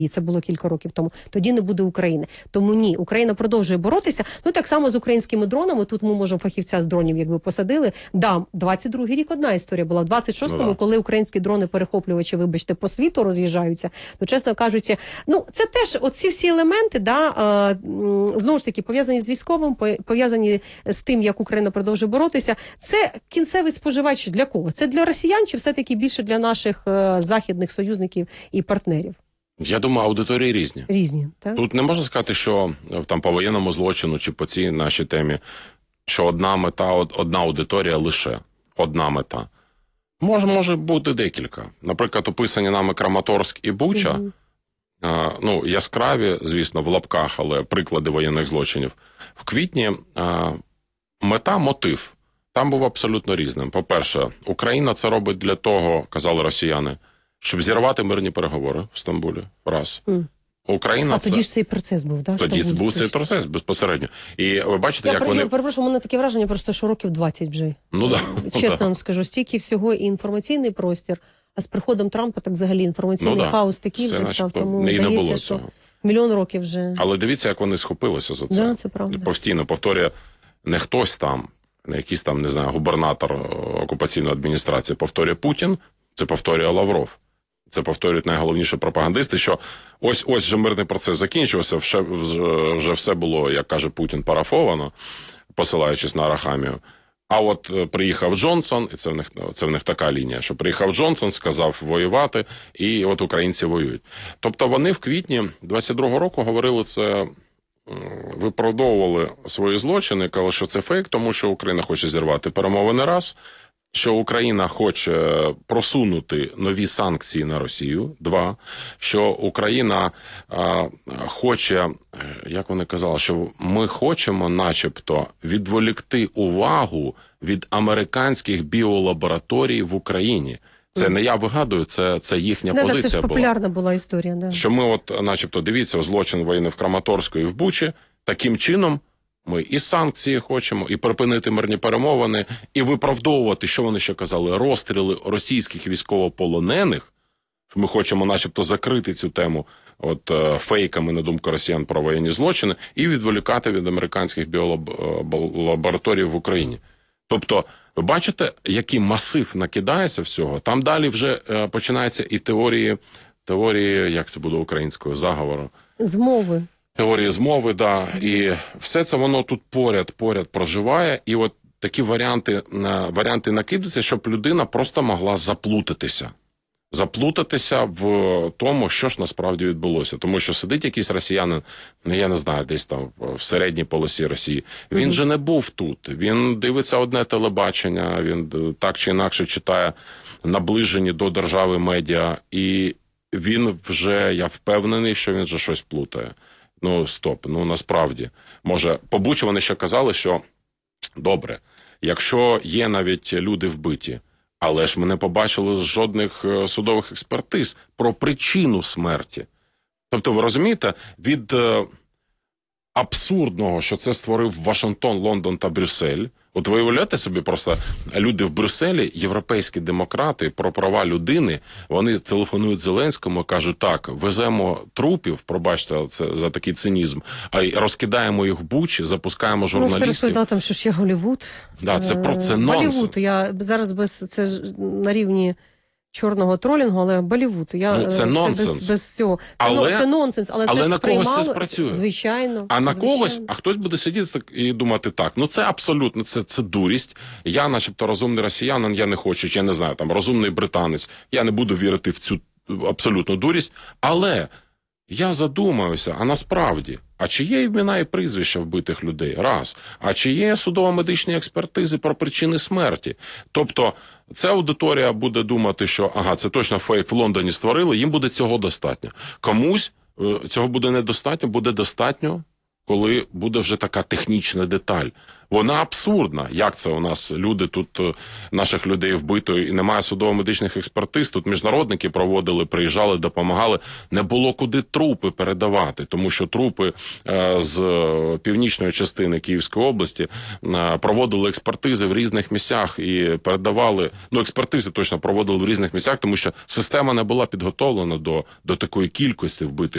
І це було кілька років тому. Тоді не буде України. Тому ні, Україна продовжує боротися. Ну, так само з українськими дронами. Тут ми можемо фахівця з дронів, якби посадили. Да, 22-й рік одна історія була. В 26-му, коли українські дрони-перехоплювачі, вибачте, по світу роз'їжджаються, то, чесно кажучи, ну, це теж оці всі елементи, да, знову ж таки, пов'язані з військовим, пов'язані з тим, як Україна продовжує боротися. Це кінцевий споживач для кого? Це для росіян чи все-таки більше для наших західних союзників і партнерів? Я думаю, аудиторії різні. Різні, так? Тут не можна сказати, що там по воєнному злочину чи по цій нашій темі, що одна мета, одна аудиторія лише. Одна мета. Може бути декілька. Наприклад, описані нами Краматорськ і Буча, ну, яскраві, звісно, в лапках, але приклади воєнних злочинів. В квітні мета, мотив там був абсолютно різним. По-перше, Україна це робить для того, казали росіяни, щоб зірвати мирні переговори в Стамбулі. Раз. Україна тоді ж цей процес був, да? Тоді був цей процес безпосередньо. І ви бачите, як вони... Я перепрошую, у мене таке враження просто, що років 20 вже. Ну, да. Чесно вам скажу, стільки всього і інформаційний простір, а з приходом Трампа так взагалі інформаційний хаос такий вже став, тому здається, що мільйон років вже. Але дивіться, як вони схопилися за це. Да, це правда. Постійно повторює не хтось там, не якийсь там, не знаю, губернатор окупаційної адміністрації повторює Путін, це повторює Лавров. Це повторюють найголовніші пропагандисти, що ось вже мирний процес закінчився, вже все було, як каже Путін, парафовано, посилаючись на Арахамію. А от приїхав Джонсон, і це в них така лінія, що приїхав Джонсон, сказав воювати, і от українці воюють. Тобто вони в квітні 22-го року говорили це, виправдовували свої злочини, казали, що це фейк, тому що Україна хоче зірвати перемовини раз, що Україна хоче просунути нові санкції на Росію, два, що Україна хоче, як вони казали, що ми хочемо начебто відволікти увагу від американських біолабораторій в Україні. Це не я вигадую, це їхня позиція була. Це ж популярна була історія. Да. Що ми от, начебто, дивіться, злочин воєнний в Краматорську і в Бучі, таким чином ми і санкції хочемо, і припинити мирні перемовини, і виправдовувати, що вони ще казали, розстріли російських військовополонених. Ми хочемо начебто закрити цю тему от фейками, на думку росіян, про воєнні злочини, і відволікати від американських біолабораторій в Україні. Тобто, ви бачите, який масив накидається всього? Там далі вже починаються і теорії, як це буде українською, заговору. Змови. Теорії змови, да, і все це воно тут поряд проживає, і от такі варіанти накидаються, щоб людина просто могла заплутатися в тому, що ж насправді відбулося. Тому що сидить якийсь росіянин, ну я не знаю, десь там в середній полосі Росії, він же не був тут, він дивиться одне телебачення, він так чи інакше читає наближені до держави медіа, і він вже, я впевнений, що він вже щось плутає. Ну, стоп, ну насправді. Може, по Бучі вони ще казали, що добре, якщо є навіть люди вбиті, але ж ми не побачили жодних судових експертиз про причину смерті. Тобто, ви розумієте, від абсурдного, що це створив Вашингтон, Лондон та Брюссель. От ви уявляєте собі, просто люди в Брюсселі, європейські демократи про права людини, вони телефонують Зеленському і кажуть, так, веземо трупів, пробачте це за такий цинізм, а й розкидаємо їх в Бучі, запускаємо журналістів. Ну, що розповідав там, що ж є Голлівуд. Да, це нонсенс. Голлівуд, я зараз це ж на рівні чорного тролінгу, але Боллівуд. Це нонсенс. Без цього. Це нонсенс, але це на когось це спрацює. Звичайно. А на когось, а хтось буде сидіти і думати так, ну це абсолютно, це дурість. Я, начебто, розумний росіянин, я не хочу, чи я не знаю, там, розумний британець, я не буду вірити в цю абсолютну дурість, але я задумаюся, а насправді, а чи є імена і прізвища вбитих людей? Раз. А чи є судово-медичні експертизи про причини смерті? Тобто, ця аудиторія буде думати, що, ага, це точно фейк в Лондоні створили, їм буде цього достатньо. Комусь цього буде недостатньо, буде достатньо коли буде вже така технічна деталь. Вона абсурдна. Як це у нас люди тут, наших людей вбито і немає судово-медичних експертиз? Тут міжнародники проводили, приїжджали, допомагали. Не було куди трупи передавати, тому що трупи з північної частини Київської області проводили експертизи в різних місцях і передавали, експертизи точно проводили в різних місцях, тому що система не була підготовлена до такої кількості вбитих